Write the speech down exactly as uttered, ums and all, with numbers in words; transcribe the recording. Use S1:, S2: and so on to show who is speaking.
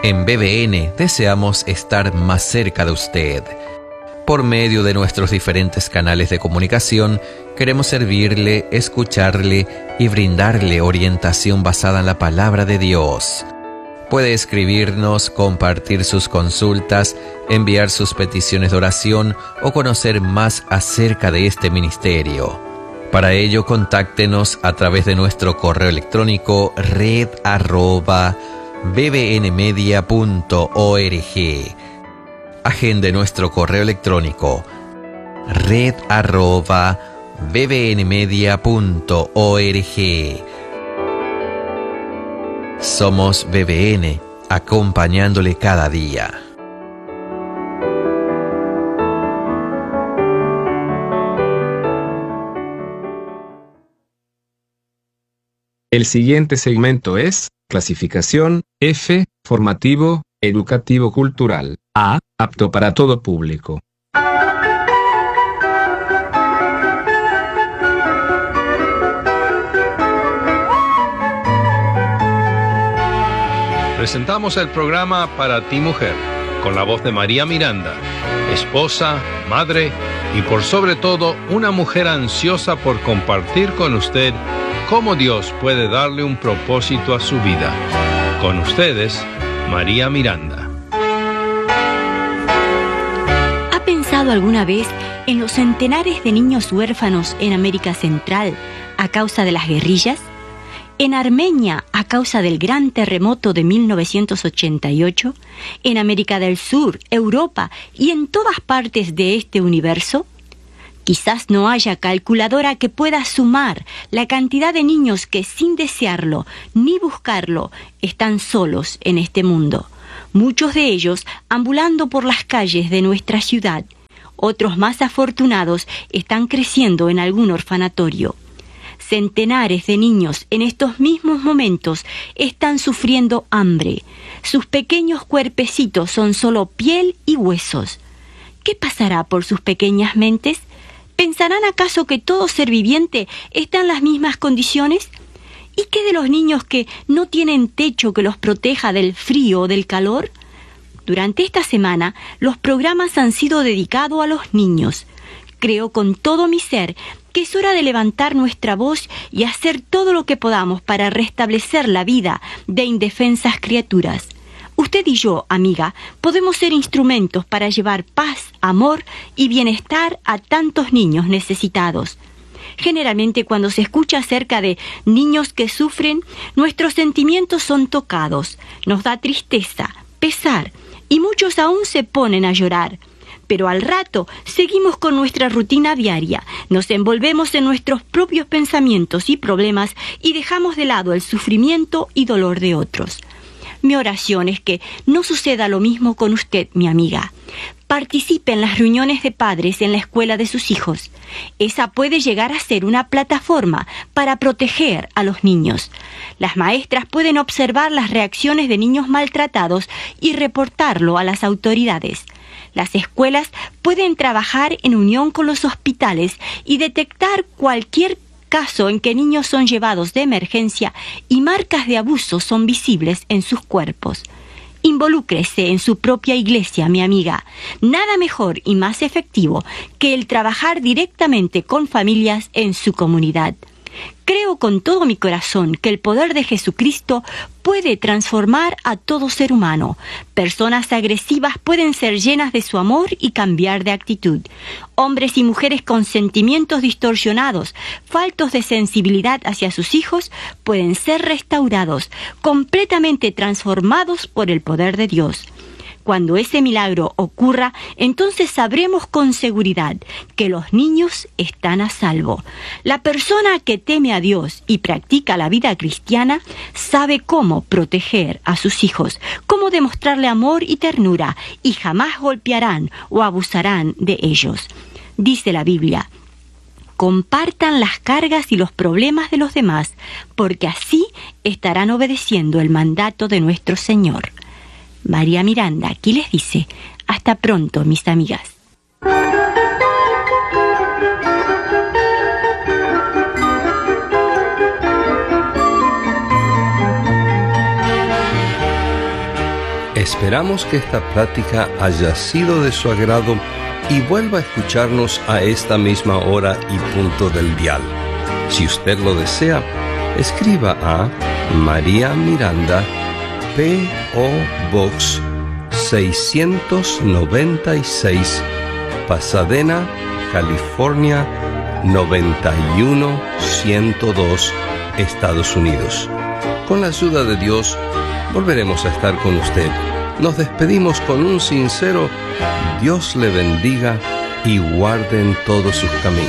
S1: En B B N deseamos estar más cerca de usted. Por medio de nuestros diferentes canales de comunicación, queremos servirle, escucharle y brindarle orientación basada en la palabra de Dios. Puede escribirnos, compartir sus consultas, enviar sus peticiones de oración o conocer más acerca de este ministerio. Para ello, contáctenos a través de nuestro correo electrónico red arroba bbnmedia punto org. Agende nuestro correo electrónico red arroba bbnmedia punto org. Somos B B N, acompañándole cada día.
S2: El siguiente segmento es clasificación F, formativo, educativo cultural. A, apto para todo público.
S3: Presentamos el programa Para ti Mujer, con la voz de María Miranda, esposa, madre y por sobre todo una mujer ansiosa por compartir con usted cómo Dios puede darle un propósito a su vida. Con ustedes, María Miranda.
S4: ¿Ha pensado alguna vez en los centenares de niños huérfanos en América Central a causa de las guerrillas? En Armenia a causa del gran terremoto de mil novecientos ochenta y ocho, en América del Sur, Europa y en todas partes de este universo. Quizás no haya calculadora que pueda sumar la cantidad de niños que sin desearlo ni buscarlo están solos en este mundo. Muchos de ellos ambulando por las calles de nuestra ciudad. Otros más afortunados están creciendo en algún orfanatorio. Centenares de niños en estos mismos momentos están sufriendo hambre. Sus pequeños cuerpecitos son solo piel y huesos. ¿Qué pasará por sus pequeñas mentes? ¿Pensarán acaso que todo ser viviente está en las mismas condiciones? ¿Y qué de los niños que no tienen techo que los proteja del frío o del calor? Durante esta semana, los programas han sido dedicados a los niños. Creo con todo mi ser que es hora de levantar nuestra voz y hacer todo lo que podamos para restablecer la vida de indefensas criaturas. Usted y yo, amiga, podemos ser instrumentos para llevar paz, amor y bienestar a tantos niños necesitados. Generalmente cuando se escucha acerca de niños que sufren, nuestros sentimientos son tocados, nos da tristeza, pesar y muchos aún se ponen a llorar. Pero al rato seguimos con nuestra rutina diaria, nos envolvemos en nuestros propios pensamientos y problemas y dejamos de lado el sufrimiento y dolor de otros. Mi oración es que no suceda lo mismo con usted, mi amiga. Participe en las reuniones de padres en la escuela de sus hijos. Esa puede llegar a ser una plataforma para proteger a los niños. Las maestras pueden observar las reacciones de niños maltratados y reportarlo a las autoridades. Las escuelas pueden trabajar en unión con los hospitales y detectar cualquier caso en que niños son llevados de emergencia y marcas de abuso son visibles en sus cuerpos. Involúcrese en su propia iglesia, mi amiga. Nada mejor y más efectivo que el trabajar directamente con familias en su comunidad. Creo con todo mi corazón que el poder de Jesucristo puede transformar a todo ser humano. Personas agresivas pueden ser llenas de su amor y cambiar de actitud. Hombres y mujeres con sentimientos distorsionados, faltos de sensibilidad hacia sus hijos, pueden ser restaurados, completamente transformados por el poder de Dios. Cuando ese milagro ocurra, entonces sabremos con seguridad que los niños están a salvo. La persona que teme a Dios y practica la vida cristiana sabe cómo proteger a sus hijos, cómo demostrarle amor y ternura, y jamás golpearán o abusarán de ellos. Dice la Biblia: compartan las cargas y los problemas de los demás, porque así estarán obedeciendo el mandato de nuestro Señor. María Miranda aquí les dice: hasta pronto, mis amigas.
S5: Esperamos que esta plática haya sido de su agrado y vuelva a escucharnos a esta misma hora y punto del dial. Si usted lo desea, escriba a María Miranda, P O Box seiscientos noventa y seis, Pasadena, California noventa y uno ciento dos, Estados Unidos. Con la ayuda de Dios, volveremos a estar con usted. Nos despedimos con un sincero Dios le bendiga y guarde en todos sus caminos.